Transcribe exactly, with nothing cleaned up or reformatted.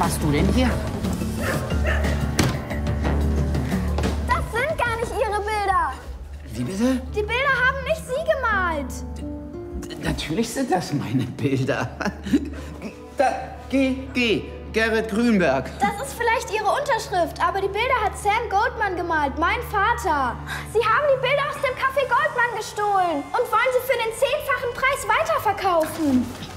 machst du denn hier? Das sind gar nicht Ihre Bilder. Wie bitte? Die Bilder haben nicht Sie gemalt. D natürlich sind das meine Bilder. Da, geh, geh. Gerrit Grünberg. Das ist vielleicht Ihre Unterschrift, aber die Bilder hat Sam Goldman gemalt, mein Vater. Sie haben die Bilder aus dem Café Goldman gestohlen und wollen sie für den zehnfachen Preis weiterverkaufen.